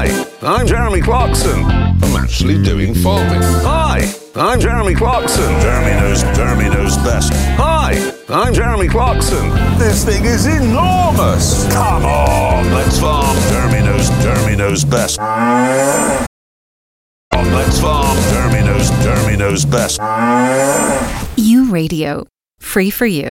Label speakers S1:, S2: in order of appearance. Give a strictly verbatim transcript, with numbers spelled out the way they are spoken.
S1: Hi, I'm Jeremy Clarkson. I'm actually doing farming. Hi, I'm Jeremy Clarkson.
S2: Jeremy knows, Jeremy knows best.
S1: Hi, I'm Jeremy Clarkson.
S2: This thing is enormous. Come on, let's farm. Jeremy knows, Jeremy knows best. On, let's farm. Jeremy knows, Jeremy knows best.
S3: U Radio. Free for you.